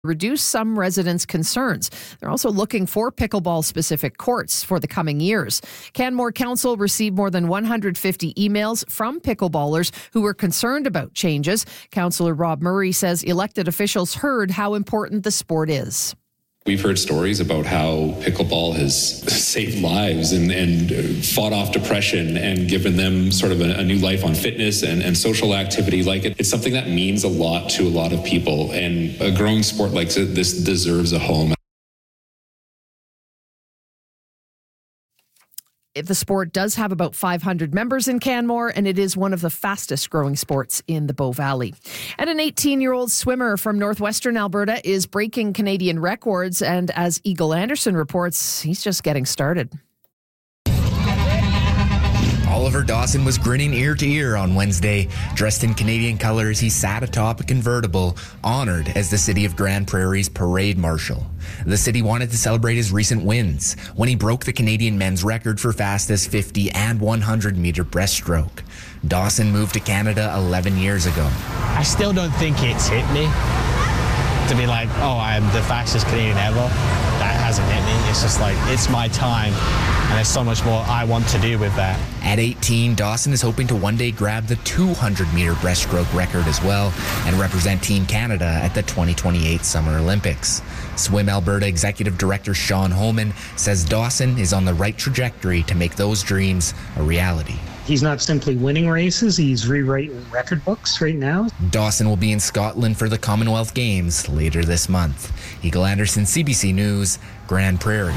reduce some residents' concerns. They're also looking for pickleball-specific courts for the coming years. Canmore Council received more than 150 emails from pickleballers who were concerned about changes. Councillor Rob Murray says elected officials heard how important the sport is. We've heard stories about how pickleball has saved lives and fought off depression and given them sort of a new life on fitness and social activity. It's something that means a lot to a lot of people, and a growing sport like this deserves a home. The sport does have about 500 members in Canmore, and it is one of the fastest growing sports in the Bow Valley. And an 18-year-old swimmer from northwestern Alberta is breaking Canadian records, and as Eagle Anderson reports, he's just getting started. Oliver Dawson was grinning ear to ear on Wednesday. Dressed in Canadian colors, he sat atop a convertible, honored as the city of Grande Prairie's parade marshal. The city wanted to celebrate his recent wins when he broke the Canadian men's record for fastest 50 and 100-meter breaststroke. Dawson moved to Canada 11 years ago. I still don't think it's hit me to be like, oh, I'm the fastest Canadian ever. That hasn't hit me. It's just like, it's my time, and there's so much more I want to do with that. At 18, Dawson is hoping to one day grab the 200-meter breaststroke record as well and represent Team Canada at the 2028 Summer Olympics. Swim Alberta Executive Director Sean Holman says Dawson is on the right trajectory to make those dreams a reality. He's not simply winning races, he's rewriting record books right now. Dawson will be in Scotland for the Commonwealth Games later this month. Eagle Anderson, CBC News, Grande Prairie.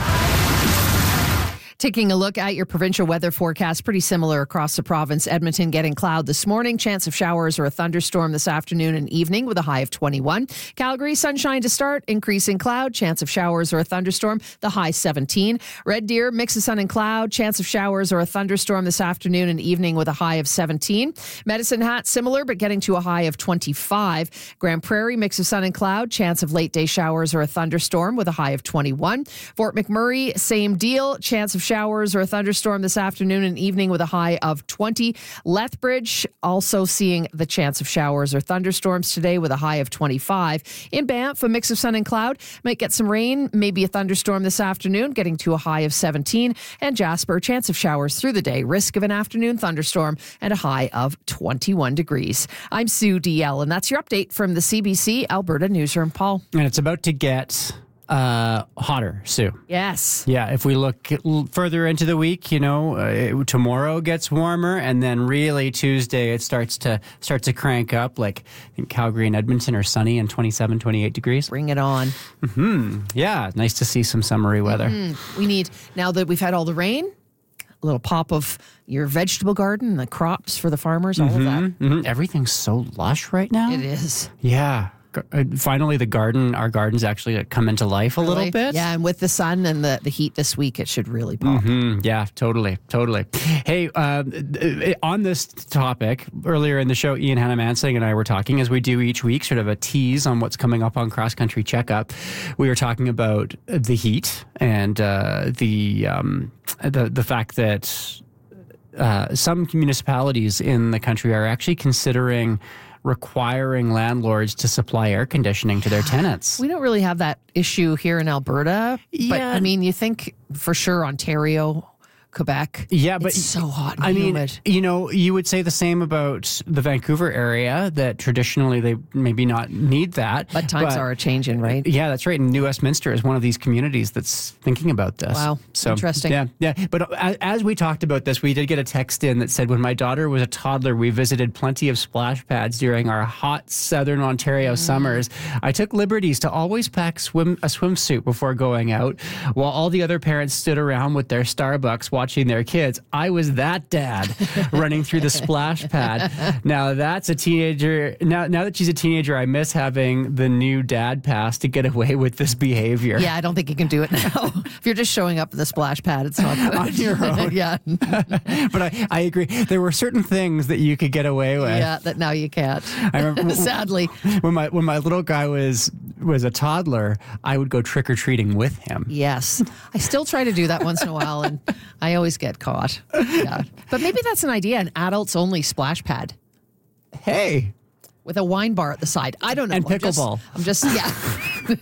Taking a look at your provincial weather forecast, pretty similar across the province. Edmonton getting cloud this morning, chance of showers or a thunderstorm this afternoon and evening with a high of 21. Calgary, sunshine to start, increasing cloud, chance of showers or a thunderstorm, the high 17. Red Deer, mix of sun and cloud, chance of showers or a thunderstorm this afternoon and evening with a high of 17. Medicine Hat, similar, but getting to a high of 25. Grande Prairie, mix of sun and cloud, chance of late day showers or a thunderstorm with a high of 21. Fort McMurray, same deal, chance of showers or a thunderstorm this afternoon and evening with a high of 20. Lethbridge also seeing the chance of showers or thunderstorms today with a high of 25. In Banff, a mix of sun and cloud. Might get some rain, maybe a thunderstorm this afternoon, getting to a high of 17. And Jasper, chance of showers through the day, risk of an afternoon thunderstorm and a high of 21 degrees. I'm Sue DL, and that's your update from the CBC Alberta Newsroom. Paul. And it's about to get hotter, Sue. Yes. Yeah, if we look further into the week, tomorrow gets warmer, and then really Tuesday it starts to crank up. Like, I think Calgary and Edmonton are sunny and 27, 28 degrees. Bring it on. Yeah, nice to see some summery weather. We need, now that we've had all the rain, a little pop of your vegetable garden, the crops for the farmers, all of that. Everything's so lush right now. It is. Yeah. Finally, our gardens actually come into life a little bit. Yeah, and with the sun and the heat this week, it should really pop. Yeah, totally. Hey, on this topic, earlier in the show, Ian Hannah-Mansing and I were talking, as we do each week, sort of a tease on what's coming up on Cross Country Checkup. We were talking about the heat and the fact that some municipalities in the country are actually considering requiring landlords to supply air conditioning to their tenants. We don't really have that issue here in Alberta. But, I mean, you think for sure Ontario, Quebec. Yeah, but it's so hot and humid. You would say the same about the Vancouver area, that traditionally they maybe not need that. But times are changing, right? Yeah, that's right. And New Westminster is one of these communities that's thinking about this. Wow, so interesting. Yeah. But as we talked about this, we did get a text in that said, when my daughter was a toddler, we visited plenty of splash pads during our hot southern Ontario summers. I took liberties to always pack a swimsuit before going out, while all the other parents stood around with their Starbucks watching their kids. I was that dad running through the splash pad. Now that's a teenager. Now that she's a teenager, I miss having the new dad pass to get away with this behavior. Yeah, I don't think you can do it now. If you're just showing up at the splash pad, it's not good. On your own. Yeah. But I agree. There were certain things that you could get away with. Yeah, that now you can't. I remember, sadly. When my little guy was a toddler, I would go trick-or-treating with him. Yes. I still try to do that once in a while, and I always get caught. Yeah. But maybe that's an idea, an adults-only splash pad. Hey, with a wine bar at the side. I don't know. And pickleball. I'm just yeah.